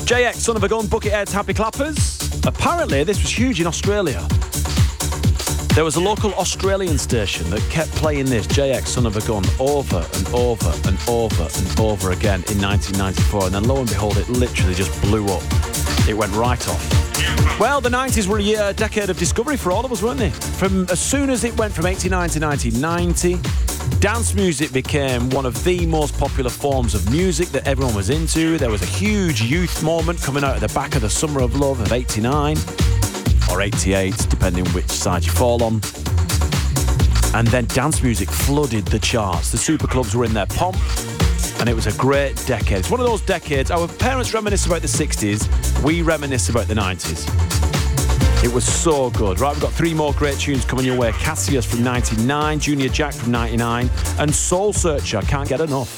JX, Son of a Gun, Bucketheads, Happy Clappers. Apparently, this was huge in Australia. There was a local Australian station that kept playing this, JX, Son of a Gun, over and over and over and over again in 1994. And then lo and behold, it literally just blew up. It went right off. Well, the 90s were a decade of discovery for all of us, weren't they? From as soon as it went from 89 to 1990, dance music became one of the most popular forms of music that everyone was into. There was a huge youth moment coming out of the back of the Summer of Love of 89 or 88, depending which side you fall on. And then dance music flooded the charts. The superclubs were in their pomp, and it was a great decade. It's one of those decades. Our parents reminisce about the 60s. We reminisce about the 90s. It was so good. Right, we've got 3 more great tunes coming your way. Cassius from 99, Junior Jack from 99, and Soul Searcher, Can't Get Enough.